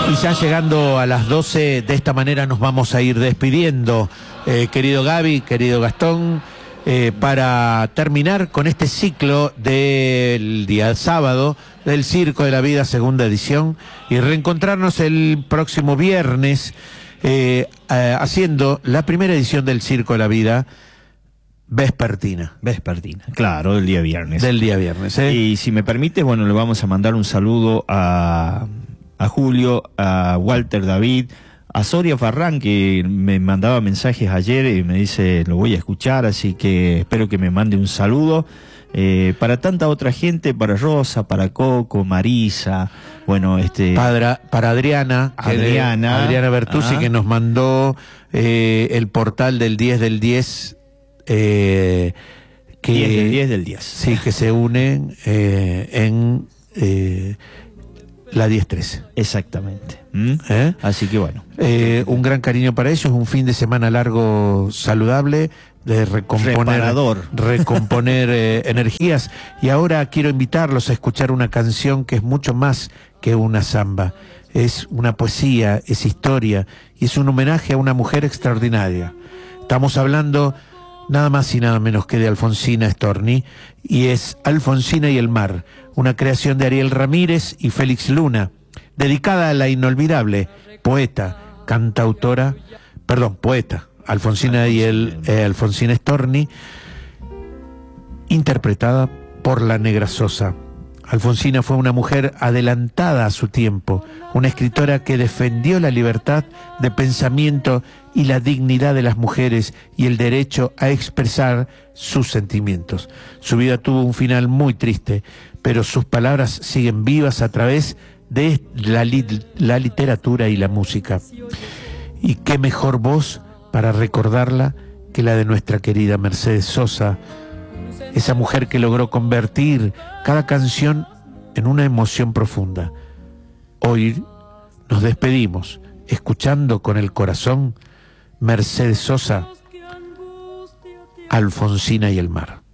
Y ya llegando a las 12, de esta manera nos vamos a ir despidiendo, querido Gaby, querido Gastón, para terminar con este ciclo del día sábado del Circo de la Vida, segunda edición, y reencontrarnos el próximo viernes haciendo la primera edición del Circo de la Vida vespertina. Vespertina, claro, del día viernes. Del día viernes, Y si me permites, bueno, le vamos a mandar un saludo a Julio, a Walter David, a Soria Farrán, que me mandaba mensajes ayer y me dice, lo voy a escuchar, así que espero que me mande un saludo. Para tanta otra gente, para Rosa, para Coco, Marisa, bueno, para Adriana Bertuzzi, que nos mandó el portal del 10 del 10, que 10 del 10. Sí, que se unen en la 10-13. Exactamente. Así que bueno. Un gran cariño para ellos, un fin de semana largo, saludable, de recomponer energías. Y ahora quiero invitarlos a escuchar una canción que es mucho más que una samba. Es una poesía, es historia y es un homenaje a una mujer extraordinaria. Estamos hablando nada más y nada menos que de Alfonsina Storni, y es Alfonsina y el mar, una creación de Ariel Ramírez y Félix Luna, dedicada a la inolvidable poeta Alfonsina Storni, interpretada por la Negra Sosa. Alfonsina fue una mujer adelantada a su tiempo, una escritora que defendió la libertad de pensamiento y la dignidad de las mujeres y el derecho a expresar sus sentimientos. Su vida tuvo un final muy triste, pero sus palabras siguen vivas a través de la literatura y la música. Y qué mejor voz para recordarla que la de nuestra querida Mercedes Sosa, esa mujer que logró convertir cada canción en una emoción profunda. Hoy nos despedimos escuchando con el corazón Mercedes Sosa, Alfonsina y el mar.